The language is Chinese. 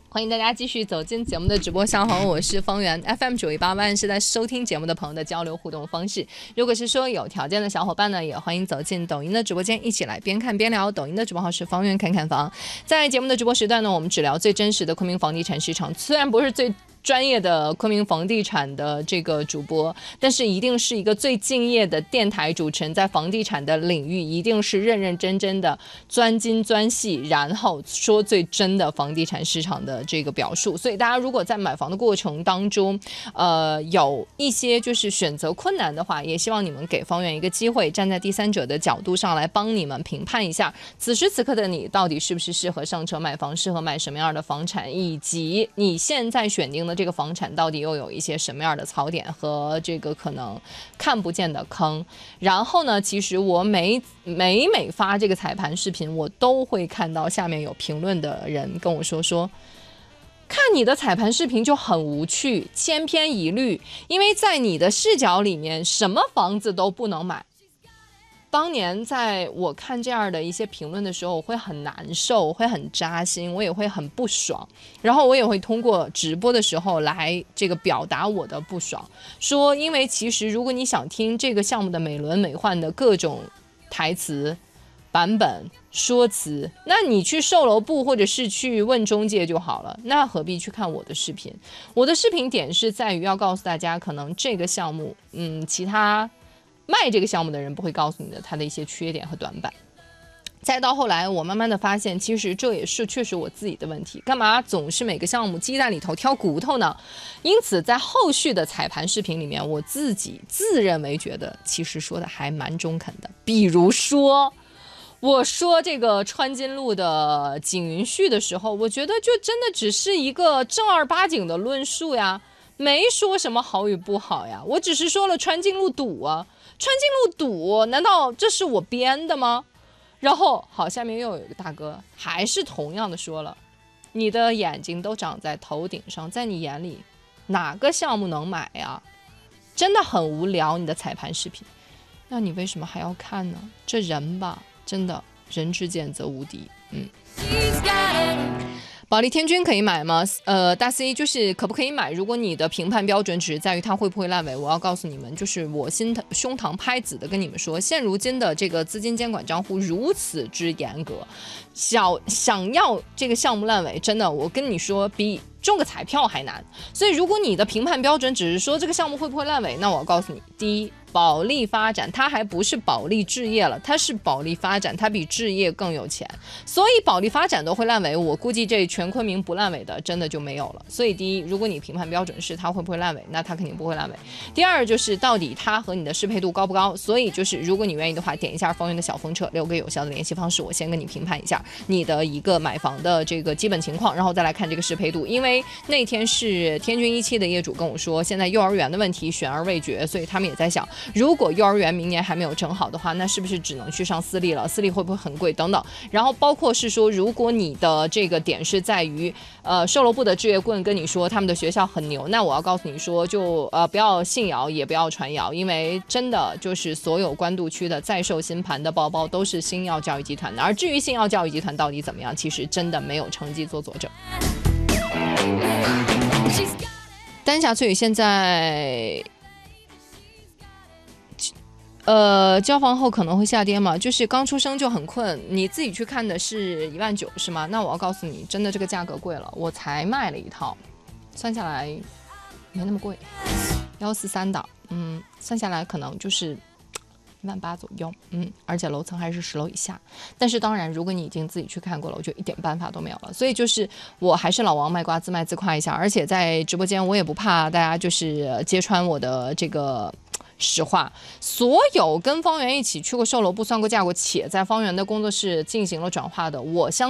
欢迎大家继续走进节目的直播上，好，我是方圆 FM918万是在收听节目的朋友的交流互动方式。如果是说有条件的小伙伴呢，也欢迎走进抖音的直播间，一起来边看边聊。抖音的直播号是方圆看看房。在节目的直播时段呢，我们只聊最真实的昆明房地产市场，虽然不是最专业的昆明房地产的这个主播，但是一定是一个最敬业的电台主持人，在房地产的领域一定是认认真真的钻金钻细，然后说最真的房地产市场的这个表述。所以大家如果在买房的过程当中有一些就是选择困难的话，也希望你们给方圆一个机会，站在第三者的角度上来帮你们评判一下此时此刻的你到底是不是适合上车买房，适合买什么样的房产，以及你现在选定的这个房产到底又有一些什么样的槽点和这个可能看不见的坑。然后呢，其实我每发这个彩盘视频，我都会看到下面有评论的人跟我说看你的彩盘视频就很无趣，千篇一律，因为在你的视角里面什么房子都不能买。当年在我看这样的一些评论的时候，我会很难受，我会很扎心，我也会很不爽，然后我也会通过直播的时候来这个表达我的不爽，说因为其实如果你想听这个项目的美轮美奂的各种台词版本说辞，那你去售楼部或者是去问中介就好了，那何必去看我的视频？我的视频点是在于要告诉大家，可能这个项目其他卖这个项目的人不会告诉你的它的一些缺点和短板。再到后来我慢慢的发现，其实这也是确实我自己的问题，干嘛总是每个项目鸡蛋里头挑骨头呢？因此在后续的彩盘视频里面，我自己自认为觉得其实说的还蛮中肯的。比如说我说这个川金路的景云序的时候，我觉得就真的只是一个正儿八经的论述呀，没说什么好与不好呀，我只是说了川金路堵啊，川金路堵，难道这是我编的吗？然后好，下面又有一个大哥还是同样的说了，你的眼睛都长在头顶上，在你眼里哪个项目能买呀？真的很无聊，你的彩盘视频，那你为什么还要看呢？这人吧，真的人之见则无敌。保利天君可以买吗？大 C 就是可不可以买？如果你的评判标准只是在于它会不会烂尾，我要告诉你们，就是我胸膛拍子的跟你们说，现如今的这个资金监管账户如此之严格，想要这个项目烂尾，真的，我跟你说，比中个彩票还难。所以如果你的评判标准只是说这个项目会不会烂尾，那我要告诉你，第一，保利发展它还不是保利置业了，它是保利发展，它比置业更有钱，所以保利发展都会烂尾，我估计这全昆明不烂尾的真的就没有了。所以第一，如果你评判标准是它会不会烂尾，那它肯定不会烂尾。第二就是到底它和你的适配度高不高，所以就是如果你愿意的话，点一下方圆的小风车，留个有效的联系方式，我先跟你评判一下你的一个买房的这个基本情况，然后再来看这个适配度。因为那天是天君17的业主跟我说，现在幼儿园的问题悬而未决，所以他们也在想，如果幼儿园明年还没有整好的话，那是不是只能去上私立了？私立会不会很贵等等。然后包括是说，如果你的这个点是在于售楼部的置业顾问跟你说他们的学校很牛，那我要告诉你说，就不要信谣也不要传谣，因为真的就是所有官渡区的在售新盘的包包都是星耀教育集团的，而至于星耀教育集团到底怎么样，其实真的没有成绩做佐证。丹霞翠雨现在交房后可能会下跌嘛，就是刚出生就很困，你自己去看的是19000是吗？那我要告诉你，真的这个价格贵了，我才卖了一套，算下来没那么贵，143的，算下来可能就是18000左右，而且楼层还是10楼以下。但是当然，如果你已经自己去看过了，我就一点办法都没有了。所以就是我还是老王卖瓜自卖自夸一下，而且在直播间我也不怕大家就是揭穿我的这个实话。所有跟方圆一起去过售楼部算过价过，且在方圆的工作室进行了转化的，我相